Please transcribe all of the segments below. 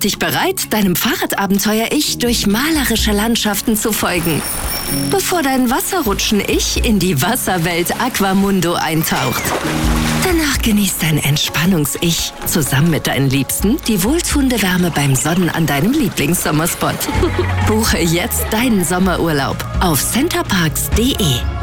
dich bereit, deinem Fahrradabenteuer-Ich durch malerische Landschaften zu folgen, bevor dein Wasserrutschen-Ich in die Wasserwelt Aquamundo eintaucht. Danach genießt dein Entspannungs-Ich zusammen mit deinen Liebsten die wohltuende Wärme beim Sonnen an deinem Lieblingssommerspot. Buche jetzt deinen Sommerurlaub auf centerparks.de.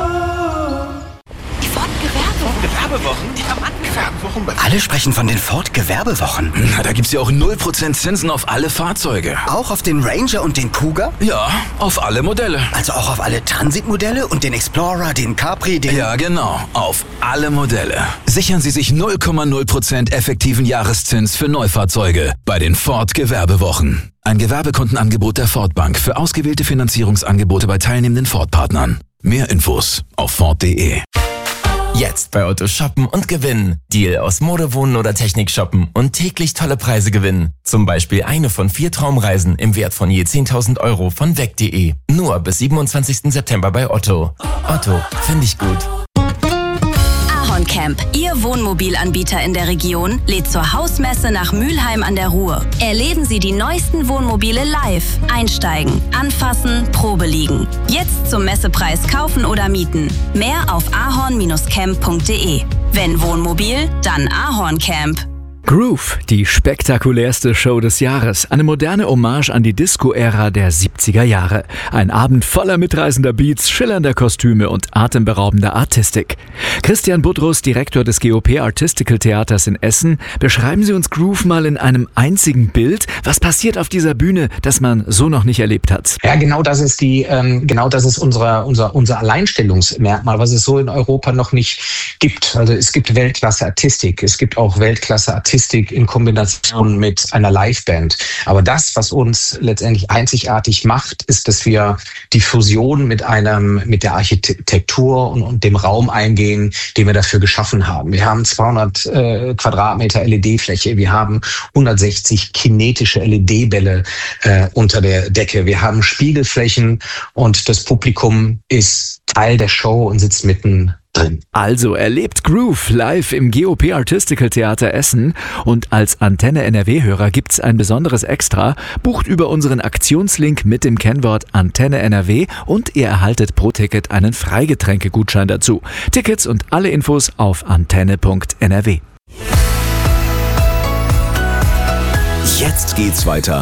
Gewerbewochen? Die haben angefangen. Alle sprechen von den Ford-Gewerbewochen. Na, da gibt's ja auch 0% Zinsen auf alle Fahrzeuge. Auch auf den Ranger und den Kuga? Ja, auf alle Modelle. Also auch auf alle Transitmodelle und den Explorer, den Capri, den... Ja, genau. Auf alle Modelle. Sichern Sie sich 0,0% effektiven Jahreszins für Neufahrzeuge bei den Ford-Gewerbewochen. Ein Gewerbekundenangebot der Ford Bank für ausgewählte Finanzierungsangebote bei teilnehmenden Ford-Partnern. Mehr Infos auf Ford.de. Jetzt bei Otto shoppen und gewinnen. Deal aus Mode, Wohnen oder Technik shoppen und täglich tolle Preise gewinnen. Zum Beispiel eine von 4 Traumreisen im Wert von je 10.000 € von weg.de. Nur bis 27. September bei Otto. Otto, finde ich gut. Camp, Ihr Wohnmobilanbieter in der Region, lädt zur Hausmesse nach Mülheim an der Ruhr. Erleben Sie die neuesten Wohnmobile live. Einsteigen, anfassen, Probe liegen. Jetzt zum Messepreis kaufen oder mieten. Mehr auf ahorn-camp.de. Wenn Wohnmobil, dann Ahorn Camp. Groove, die spektakulärste Show des Jahres. Eine moderne Hommage an die Disco-Ära der 70er Jahre. Ein Abend voller mitreißender Beats, schillernder Kostüme und atemberaubender Artistik. Christian Budrus, Direktor des GOP Artistical Theaters in Essen, beschreiben Sie uns Groove mal in einem einzigen Bild. Was passiert auf dieser Bühne, das man so noch nicht erlebt hat? Ja, genau das ist unser Alleinstellungsmerkmal, was es so in Europa noch nicht gibt. Also es gibt Weltklasse-Artistik, es gibt auch Weltklasse-Artistik in Kombination mit einer Liveband. Aber das, was uns letztendlich einzigartig macht, ist, dass wir die Fusion mit der Architektur und dem Raum eingehen, den wir dafür geschaffen haben. Wir haben 200 Quadratmeter LED-Fläche, wir haben 160 kinetische LED-Bälle unter der Decke, wir haben Spiegelflächen und das Publikum ist Teil der Show und sitzt mitten drin. Also erlebt Groove live im GOP Artistical Theater Essen und als Antenne NRW-Hörer gibt's ein besonderes Extra. Bucht über unseren Aktionslink mit dem Kennwort Antenne NRW und ihr erhaltet pro Ticket einen Freigetränkegutschein dazu. Tickets und alle Infos auf antenne.nrw. Jetzt geht's weiter